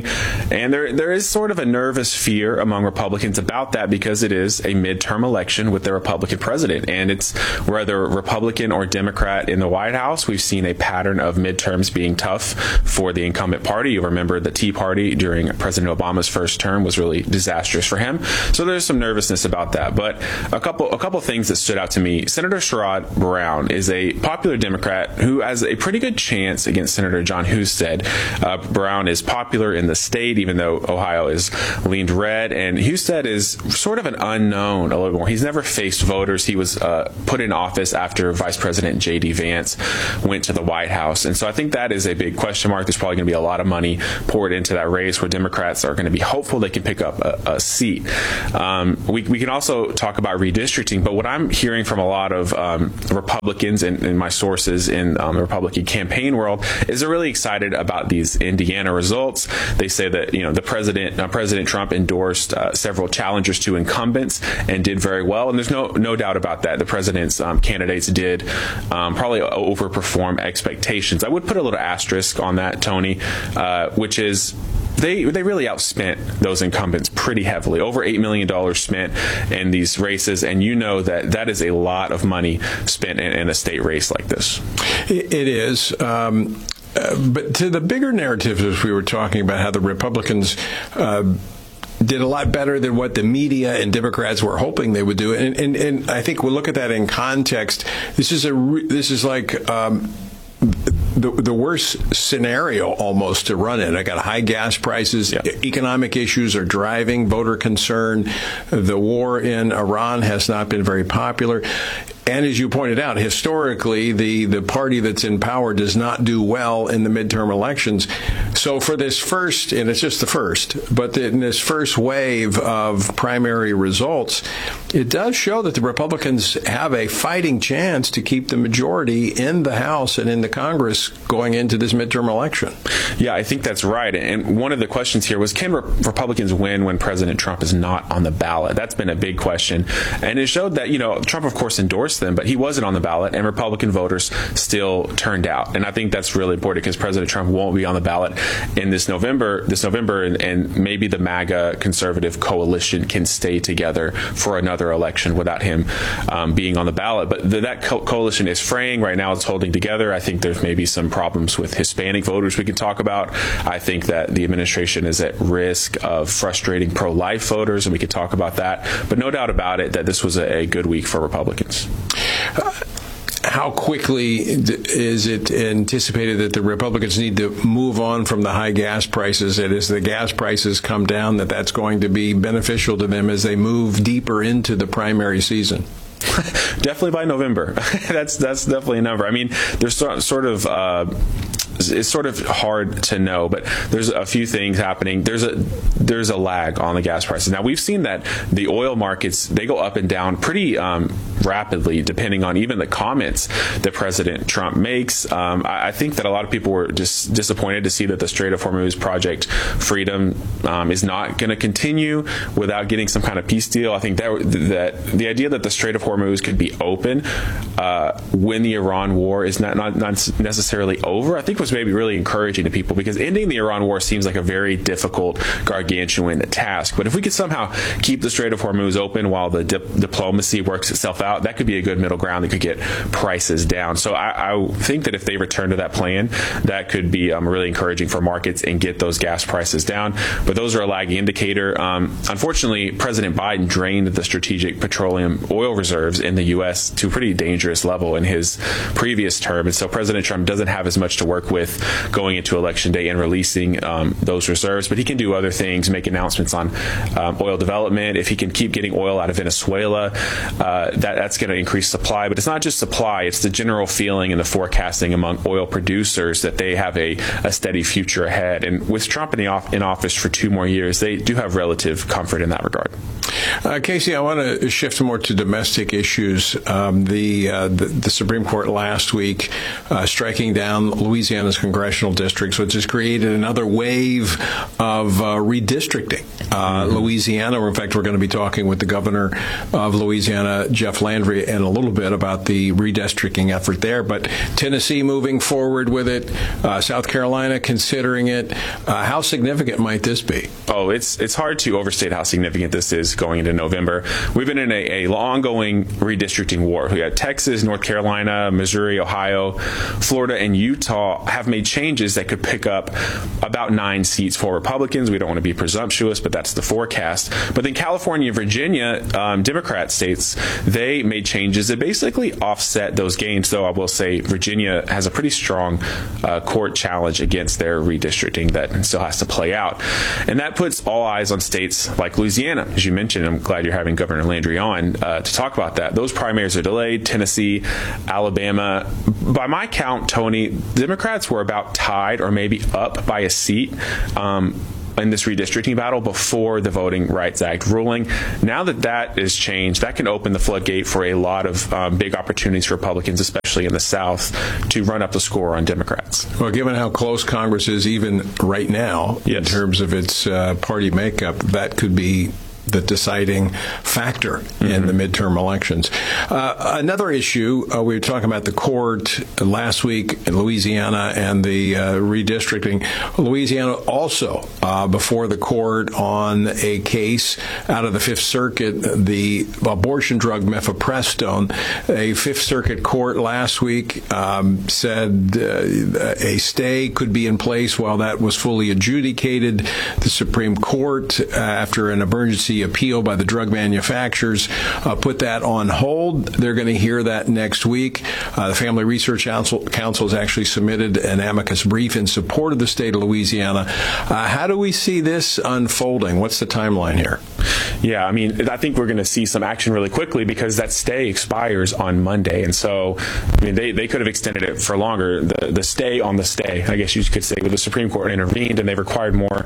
And there is sort of a nervous fear among Republicans about that because it is a midterm election with the Republican president. And it's whether Republican or Democrat in the White House, we've seen a pattern of midterms being tough for the incumbent party. You remember the Tea Party during President Obama's first term was really disastrous for him. So there's some nervousness about that. But a couple things that stood out to me. Senator Sherrod Brown is a popular Democrat who has a pretty good chance against Senator John Husted. Brown is popular in the state, even though Ohio is leaned red. And Husted is sort of an unknown a little more. He's never faced voters. He was put in office after Vice President J.D. Vance went to the White House. And so I think that is a big question mark. There's probably going to be a lot of money poured into that race where Democrats are going to be hopeful they can pick up a seat. We can also talk about redistricting, but what I'm hearing from a lot of Republicans and my sources in the Republican campaign world is they're really excited about these Indiana results. They say that the President Trump endorsed several challengers to incumbents and did very well, and there's no doubt about that. The president's candidates did probably overperform expectations. I would put a little asterisk on that, Tony, which is they really outspent those incumbents pretty heavily. Over $8 million spent in these races, and that is a lot of money spent in a state race like this. It is. But to the bigger narratives, as we were talking about how the Republicans did a lot better than what the media and Democrats were hoping they would do, and I think we'll look at that in context. This is like the worst scenario almost to run in. I got high gas prices. Yeah. Economic issues are driving voter concern. The war in Iran has not been very popular. And as you pointed out, historically, the party that's in power does not do well in the midterm elections. So for this first, and it's just the first, but in this first wave of primary results, it does show that the Republicans have a fighting chance to keep the majority in the House and in the Congress going into this midterm election. Yeah, I think that's right. And one of the questions here was, can Republicans win when President Trump is not on the ballot? That's been a big question. And it showed that, Trump, of course, endorsed them, but he wasn't on the ballot, and Republican voters still turned out. And I think that's really important because President Trump won't be on the ballot in this November, and maybe the MAGA conservative coalition can stay together for another election without him being on the ballot. But that coalition is fraying right now. It's holding together. I think there's maybe some problems with Hispanic voters we can talk about. I think that the administration is at risk of frustrating pro-life voters, and we could talk about that. But no doubt about it that this was a good week for Republicans. How quickly is it anticipated that the Republicans need to move on from the high gas prices, and as the gas prices come down, that's going to be beneficial to them as they move deeper into the primary season? Definitely by November. That's definitely a number. I mean, there's sort of it's sort of hard to know, but there's a few things happening. There's a lag on the gas prices. Now, we've seen that the oil markets, they go up and down pretty rapidly, depending on even the comments that President Trump makes. I think that a lot of people were just disappointed to see that the Strait of Hormuz Project Freedom is not going to continue without getting some kind of peace deal. I think that the idea that the Strait of Hormuz could be open when the Iran war is not necessarily over, I think was maybe really encouraging to people, because ending the Iran war seems like a very difficult, gargantuan task. But if we could somehow keep the Strait of Hormuz open while the diplomacy works itself out, that could be a good middle ground that could get prices down. So I think that if they return to that plan, that could be really encouraging for markets and get those gas prices down. But those are a lagging indicator. Unfortunately, President Biden drained the strategic petroleum oil reserves in the U.S. to a pretty dangerous level in his previous term. And so President Trump doesn't have as much to work with going into Election Day and releasing those reserves. But he can do other things, make announcements on oil development. If he can keep getting oil out of Venezuela, that's going to increase supply. But it's not just supply, it's the general feeling and the forecasting among oil producers that they have a steady future ahead. And with Trump in office for 2 more years, they do have relative comfort in that regard. Casey, I want to shift more to domestic issues. The Supreme Court last week striking down Louisiana's congressional districts, which has created another wave of redistricting. Louisiana, in fact, we're going to be talking with the governor of Louisiana, Jeff Landry, in a little bit about the redistricting effort there. But Tennessee moving forward with it, South Carolina considering it. How significant might this be? Oh, it's hard to overstate how significant this is going into November. We've been in a ongoing redistricting war. We got Texas, North Carolina, Missouri, Ohio, Florida, and Utah have made changes that could pick up about 9 seats for Republicans. We don't want to be presumptuous, but that's the forecast. But then California and Virginia, Democrat states, they made changes that basically offset those gains, though I will say Virginia has a pretty strong court challenge against their redistricting that still has to play out. And that puts all eyes on states like Louisiana, as you mentioned. I'm glad you're having Governor Landry on to talk about that. Those primaries are delayed. Tennessee, Alabama. By my count, Tony, Democrats were about tied or maybe up by a seat in this redistricting battle before the Voting Rights Act ruling. Now that is changed, that can open the floodgate for a lot of big opportunities for Republicans, especially in the South, to run up the score on Democrats. Well, given how close Congress is even right now, in terms of its party makeup, that could be the deciding factor in the midterm elections. Another issue, we were talking about the court last week in Louisiana and the redistricting. Louisiana also before the court on a case out of the Fifth Circuit, the abortion drug mifepristone. A Fifth Circuit court last week said a stay could be in place while that was fully adjudicated. The Supreme Court, after an emergency appeal by the drug manufacturers, put that on hold. They're going to hear that next week. The Family Research Council has actually submitted an amicus brief in support of the state of Louisiana. How do we see this unfolding? What's the timeline here? Yeah, I mean, I think we're going to see some action really quickly because that stay expires on Monday. And so, I mean, they could have extended it for longer. The stay on the stay, I guess you could say, with the Supreme Court intervened and they required more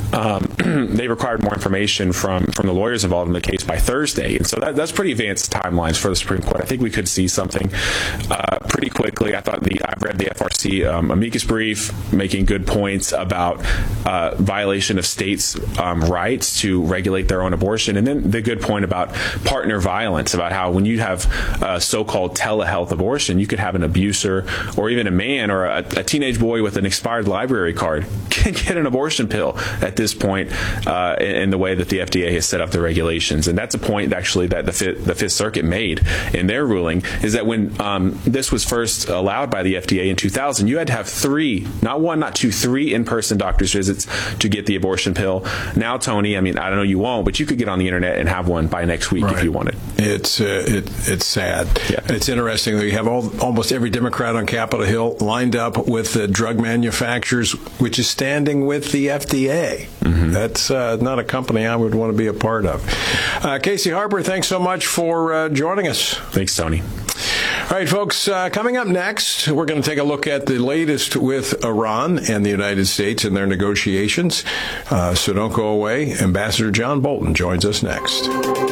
information from the lawyers involved in the case by Thursday. And so that's pretty advanced timelines for the Supreme Court. I think we could see something pretty quickly. I've read the FRC amicus brief making good points about violation of states' rights to regulate their own abortion. And then the good point about partner violence, about how when you have so-called telehealth abortion, you could have an abuser or even a man or a teenage boy with an expired library card can get an abortion pill at this point in the way that the FDA has set up the regulations. And that's a point actually that the Fifth Circuit made in their ruling, is that when this was first allowed by the FDA in 2000, you had to have 3, not 1, not 2, 3 in-person doctor's visits to get the abortion pill. Now, Tony, I mean, I don't know you won't, but you could get on the internet and have one by next week if you wanted. It's sad. Yeah. It's interesting that you have almost every Democrat on Capitol Hill lined up with the drug manufacturers, which is standing with the FDA. That's not a company I would want to be a part of. Casey Harper, thanks so much for joining us. Thanks, Tony. All right, folks, coming up next, we're going to take a look at the latest with Iran and the United States and their negotiations. So don't go away. Ambassador John Bolton joins us next.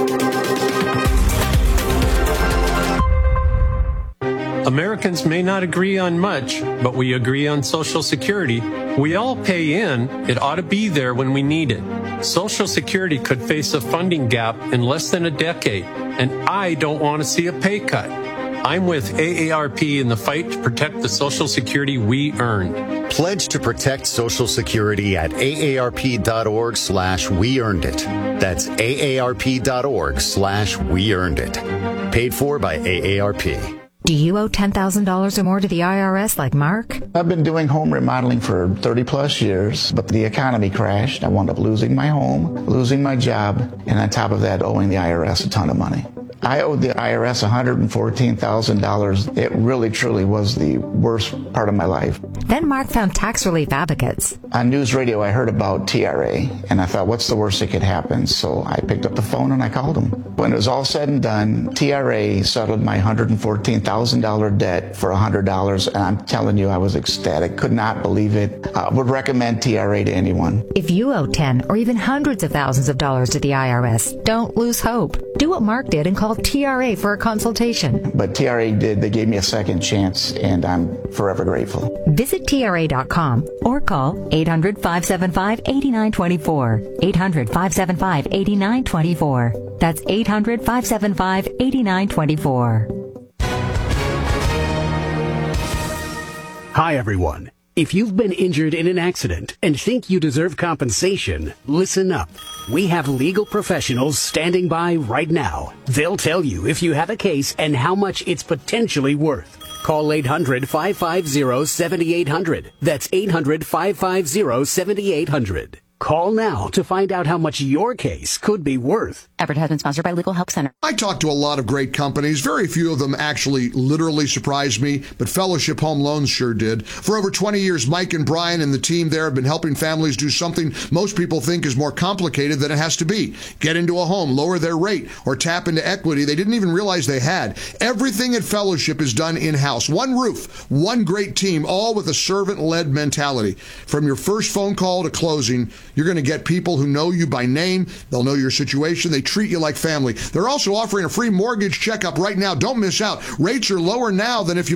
Americans may not agree on much, but we agree on Social Security. We all pay in. It ought to be there when we need it. Social Security could face a funding gap in less than a decade, and I don't want to see a pay cut. I'm with AARP in the fight to protect the Social Security we earned. Pledge to protect Social Security at aarp.org/weearnedit. That's aarp.org/weearnedit. Paid for by AARP. Do you owe $10,000 or more to the IRS like Mark? I've been doing home remodeling for 30 plus years, but the economy crashed. I wound up losing my home, losing my job, and on top of that, owing the IRS a ton of money. I owed the IRS $114,000. It really, truly was the worst part of my life. Then Mark found tax relief advocates. On news radio, I heard about TRA, and I thought, what's the worst that could happen? So I picked up the phone and I called them. When it was all said and done, TRA settled my $114,000 debt for $100, and I'm telling you, I was ecstatic. Could not believe it. Would recommend TRA to anyone. If you owe 10 or even hundreds of thousands of dollars to the IRS, don't lose hope. Do what Mark did and call TRA for a consultation. But TRA did. They gave me a second chance, and I'm forever grateful. Visit TRA.com or call 800-575-8924. 800-575-8924. That's 800-575-8924. Hi, everyone. If you've been injured in an accident and think you deserve compensation, listen up. We have legal professionals standing by right now. They'll tell you if you have a case and how much it's potentially worth. Call 800-550-7800. That's 800-550-7800. Call now to find out how much your case could be worth. Advertisement sponsored by Legal Help Center. I talked to a lot of great companies. Very few of them actually literally surprised me, but Fellowship Home Loans sure did. For over 20 years, Mike and Brian and the team there have been helping families do something most people think is more complicated than it has to be. Get into a home, lower their rate, or tap into equity they didn't even realize they had. Everything at Fellowship is done in-house. One roof, one great team, all with a servant-led mentality. From your first phone call to closing, you're going to get people who know you by name. They'll know your situation. They treat you like family. They're also offering a free mortgage checkup right now. Don't miss out. Rates are lower now than if you